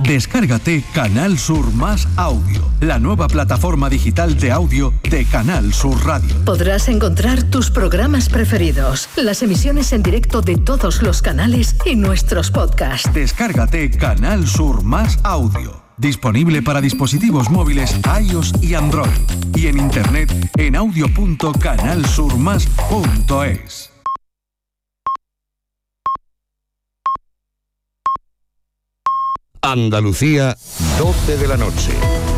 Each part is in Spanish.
Descárgate Canal Sur Más Audio, la nueva plataforma digital de audio de Canal Sur Radio. Podrás encontrar tus programas preferidos, las emisiones en directo de todos los canales y nuestros podcasts. Descárgate Canal Sur Más Audio. Disponible para dispositivos móviles iOS y Android. Y en internet en audio.canalsurmas.es. Andalucía, 12 de la noche.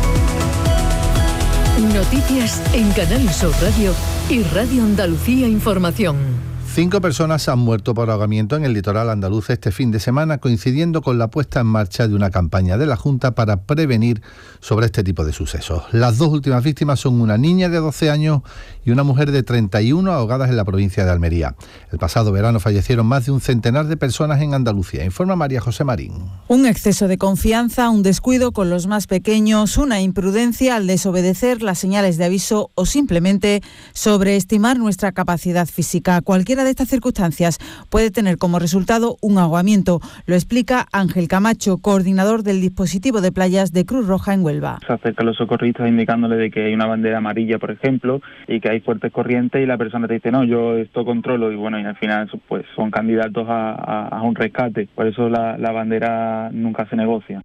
Noticias en Canal Sur Radio y Radio Andalucía Información. 5 personas han muerto por ahogamiento en el litoral andaluz este fin de semana, coincidiendo con la puesta en marcha de una campaña de la Junta para prevenir sobre este tipo de sucesos. Las 2 últimas víctimas son una niña de 12 años y una mujer de 31 ahogadas en la provincia de Almería. El pasado verano fallecieron más de un centenar de personas en Andalucía, informa María José Marín. Un exceso de confianza, un descuido con los más pequeños, una imprudencia al desobedecer las señales de aviso o simplemente sobreestimar nuestra capacidad física. Cualquiera de estas circunstancias puede tener como resultado un ahogamiento. Lo explica Ángel Camacho, coordinador del dispositivo de playas de Cruz Roja en Huelva. Se acercan los socorristas indicándole de que hay una bandera amarilla, por ejemplo, y que hay fuertes corrientes, y la persona te dice, no, yo esto controlo, y bueno, y al final pues son candidatos a un rescate. Por eso la bandera nunca se negocia.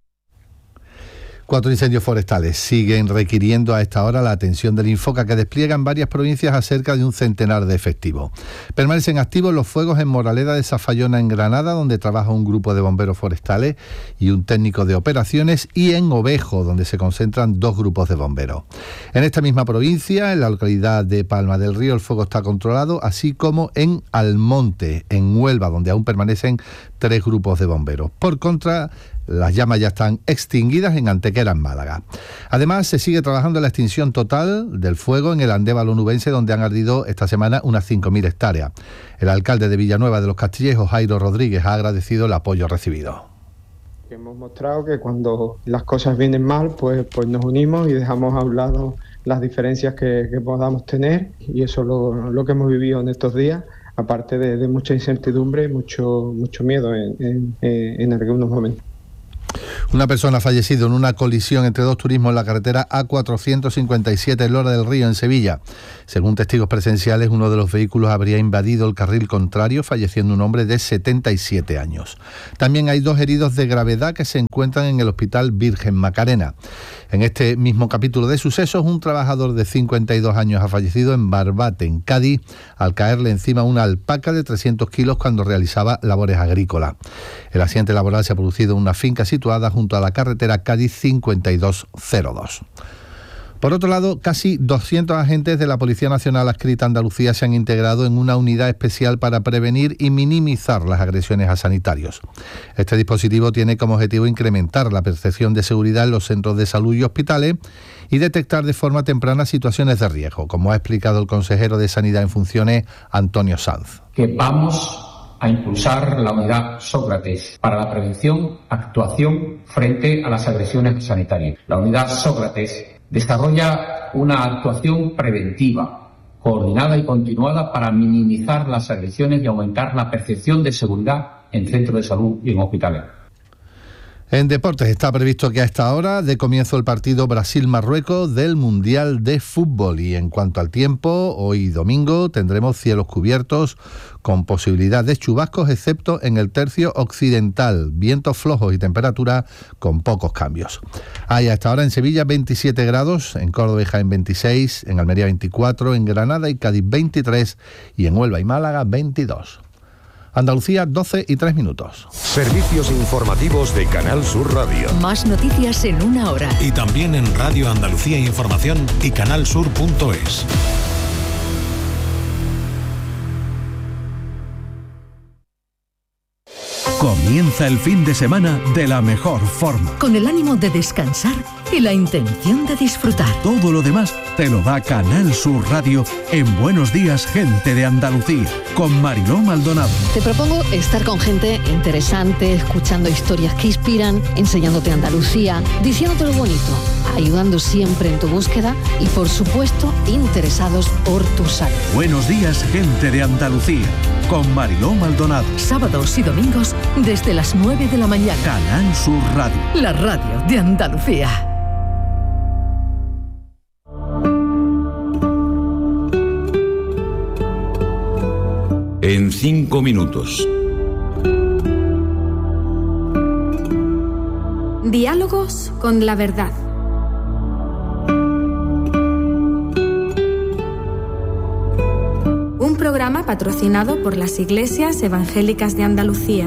4 incendios forestales siguen requiriendo a esta hora la atención del Infoca, que despliega en varias provincias a cerca de un centenar de efectivos. Permanecen activos los fuegos en Moraleda de Zafallona, en Granada, donde trabaja un grupo de bomberos forestales y un técnico de operaciones, y en Ovejo, donde se concentran 2 grupos de bomberos. En esta misma provincia, en la localidad de Palma del Río, el fuego está controlado, así como en Almonte, en Huelva, donde aún permanecen 3 grupos de bomberos. Por contra, las llamas ya están extinguidas en Antequera, en Málaga. Además, se sigue trabajando en la extinción total del fuego en el Andévalo onubense, donde han ardido esta semana unas 5.000 hectáreas. El alcalde de Villanueva de los Castillejos, Jairo Rodríguez, ha agradecido el apoyo recibido. Hemos mostrado que cuando las cosas vienen mal, pues nos unimos y dejamos a un lado las diferencias que podamos tener, y eso es lo que hemos vivido en estos días, aparte de mucha incertidumbre y mucho miedo en algunos momentos. Una persona ha fallecido en una colisión entre 2 turismos en la carretera A457 en Lora del Río, en Sevilla. Según testigos presenciales, uno de los vehículos habría invadido el carril contrario, falleciendo un hombre de 77 años. También hay 2 heridos de gravedad que se encuentran en el Hospital Virgen Macarena. En este mismo capítulo de sucesos, un trabajador de 52 años ha fallecido en Barbate, en Cádiz, al caerle encima una alpaca de 300 kilos cuando realizaba labores agrícolas. El accidente laboral se ha producido en una finca situada junto a la carretera Cádiz 5202. Por otro lado, casi 200 agentes de la Policía Nacional adscrita a Andalucía se han integrado en una unidad especial para prevenir y minimizar las agresiones a sanitarios. Este dispositivo tiene como objetivo incrementar la percepción de seguridad en los centros de salud y hospitales y detectar de forma temprana situaciones de riesgo, como ha explicado el consejero de Sanidad en funciones, Antonio Sanz. Que vamos a impulsar la unidad Sócrates para la prevención, actuación frente a las agresiones sanitarias. La unidad Sócrates desarrolla una actuación preventiva, coordinada y continuada para minimizar las agresiones y aumentar la percepción de seguridad en centros de salud y en hospitales. En deportes está previsto que a esta hora dé comienzo el partido Brasil-Marruecos del Mundial de Fútbol. Y en cuanto al tiempo, hoy domingo tendremos cielos cubiertos con posibilidad de chubascos, excepto en el tercio occidental, vientos flojos y temperatura con pocos cambios. Hay a esta hora en Sevilla 27 grados, en Córdoba y Jaén 26, en Almería 24, en Granada y Cádiz 23 y en Huelva y Málaga 22. Andalucía, 12:03. Servicios informativos de Canal Sur Radio. Más noticias en una hora. Y también en Radio Andalucía Información y canalsur.es. Comienza el fin de semana de la mejor forma. Con el ánimo de descansar y la intención de disfrutar. Todo lo demás te lo da Canal Sur Radio en Buenos Días, Gente de Andalucía, con Mariló Maldonado. Te propongo estar con gente interesante, escuchando historias que inspiran, enseñándote Andalucía, diciéndote lo bonito, ayudando siempre en tu búsqueda y, por supuesto, interesados por tu salud. Buenos Días, Gente de Andalucía, con Mariló Maldonado. Sábados y domingos desde las 9 de la mañana. Canal Sur Radio. La radio de Andalucía. En 5 minutos. Diálogos con la verdad. Un programa patrocinado por las Iglesias Evangélicas de Andalucía.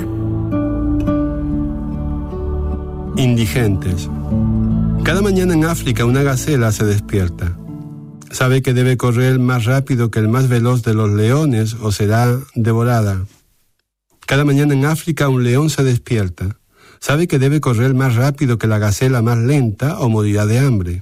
Indigentes. Cada mañana en África una gacela se despierta. Sabe que debe correr más rápido que el más veloz de los leones o será devorada. Cada mañana en África un león se despierta. Sabe que debe correr más rápido que la gacela más lenta o morirá de hambre.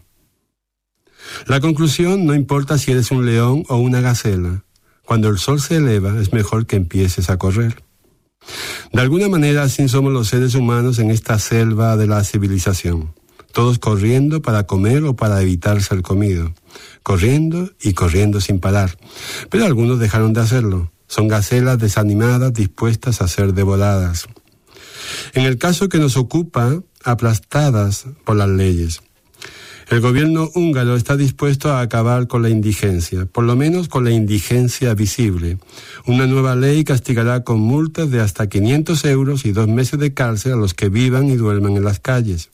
La conclusión: no importa si eres un león o una gacela. Cuando el sol se eleva es mejor que empieces a correr. De alguna manera así somos los seres humanos en esta selva de la civilización. Todos corriendo para comer o para evitar ser comido. Corriendo y corriendo sin parar. Pero algunos dejaron de hacerlo. Son gacelas desanimadas, dispuestas a ser devoradas. En el caso que nos ocupa, aplastadas por las leyes. El gobierno húngaro está dispuesto a acabar con la indigencia, por lo menos con la indigencia visible. Una nueva ley castigará con multas de hasta 500 euros y 2 meses de cárcel a los que vivan y duerman en las calles.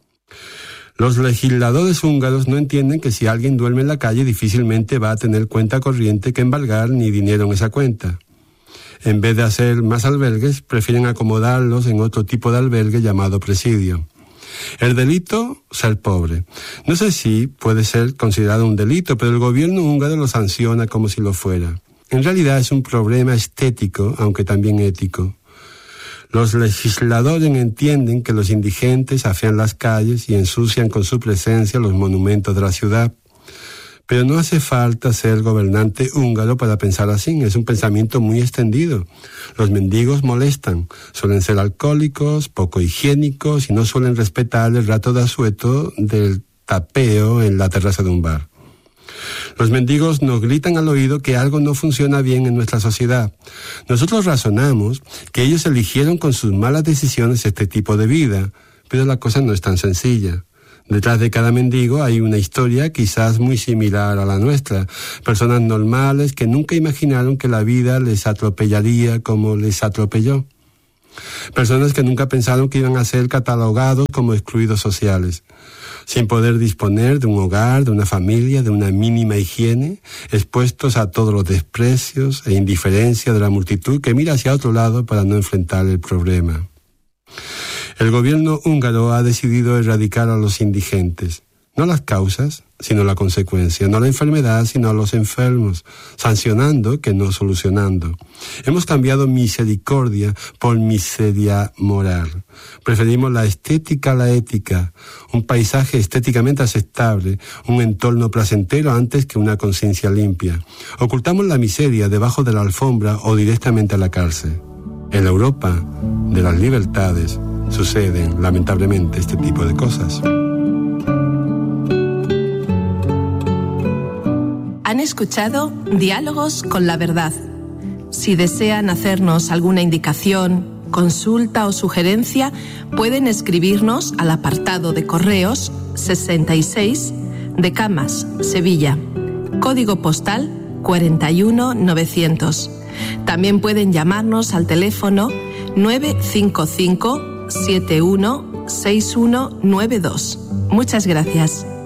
Los legisladores húngaros no entienden que si alguien duerme en la calle difícilmente va a tener cuenta corriente que embargar ni dinero en esa cuenta. En vez de hacer más albergues, prefieren acomodarlos en otro tipo de albergue llamado presidio. El delito, ser pobre. No sé si puede ser considerado un delito, pero el gobierno húngaro lo sanciona como si lo fuera. En realidad es un problema estético, aunque también ético. Los legisladores entienden que los indigentes afean las calles y ensucian con su presencia los monumentos de la ciudad. Pero no hace falta ser gobernante húngaro para pensar así, es un pensamiento muy extendido. Los mendigos molestan, suelen ser alcohólicos, poco higiénicos y no suelen respetar el rato de asueto del tapeo en la terraza de un bar. Los mendigos nos gritan al oído que algo no funciona bien en nuestra sociedad. Nosotros razonamos que ellos eligieron con sus malas decisiones este tipo de vida, pero la cosa no es tan sencilla. Detrás de cada mendigo hay una historia quizás muy similar a la nuestra. Personas normales que nunca imaginaron que la vida les atropellaría como les atropelló. Personas que nunca pensaron que iban a ser catalogados como excluidos sociales. Sin poder disponer de un hogar, de una familia, de una mínima higiene, expuestos a todos los desprecios e indiferencia de la multitud que mira hacia otro lado para no enfrentar el problema. El gobierno húngaro ha decidido erradicar a los indigentes, no las causas, sino la consecuencia, no la enfermedad, sino a los enfermos, sancionando que no solucionando. Hemos cambiado misericordia por miseria moral. Preferimos la estética a la ética, un paisaje estéticamente aceptable, un entorno placentero antes que una conciencia limpia. Ocultamos la miseria debajo de la alfombra o directamente a la cárcel. En la Europa de las libertades suceden, lamentablemente, este tipo de cosas. Han escuchado Diálogos con la Verdad. Si desean hacernos alguna indicación, consulta o sugerencia, pueden escribirnos al apartado de correos 66 de Camas, Sevilla, código postal 41900. También pueden llamarnos al teléfono 955 716192. Muchas gracias.